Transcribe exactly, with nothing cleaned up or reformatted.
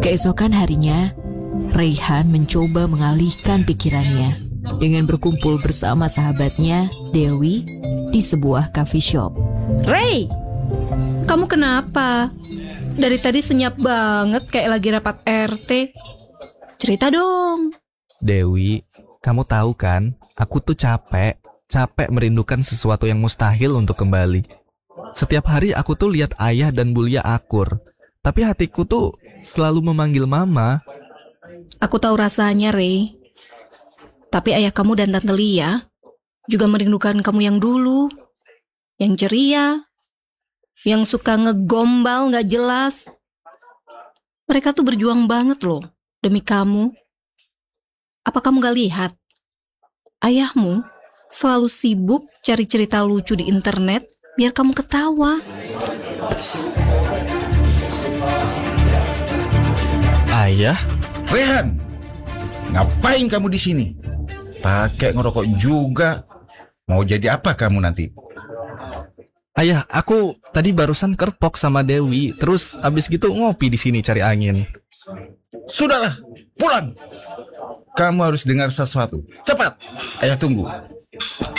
Keesokan harinya, Raihan mencoba mengalihkan pikirannya dengan berkumpul bersama sahabatnya, Dewi, di sebuah coffee shop. Ray, kamu kenapa? Dari tadi senyap banget kayak lagi rapat R T. Cerita dong. Dewi, kamu tahu kan, aku tuh capek, capek merindukan sesuatu yang mustahil untuk kembali. Setiap hari aku tuh lihat ayah dan Bulia akur, tapi hatiku tuh selalu memanggil mama. Aku tahu rasanya, Ray. Tapi ayah kamu dan Tante Lia juga merindukan kamu yang dulu, yang ceria, yang suka ngegombal gak jelas. Mereka tuh berjuang banget loh demi kamu. Apa kamu gak lihat? Ayahmu selalu sibuk cari cerita lucu di internet biar kamu ketawa. Ayah? Rehan, ngapain kamu di sini? Pakai ngerokok juga. Mau jadi apa kamu nanti? Ayah, aku tadi barusan kerpok sama Dewi, terus abis gitu ngopi di sini cari angin. Sudahlah, pulang. Kamu harus dengar sesuatu. Cepat, ayah tunggu.